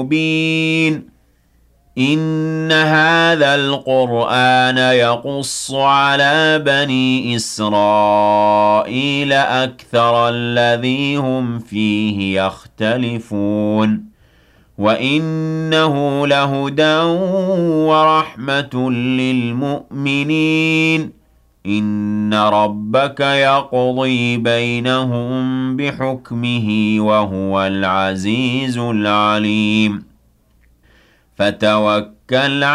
مبين إن هذا القرآن يقص على بني إسرائيل أكثر الذي هم فيه يختلفون وإنه لهدى ورحمة للمؤمنين إن ربك يقضي بينهم بحكمه وهو العزيز العليم فتوكل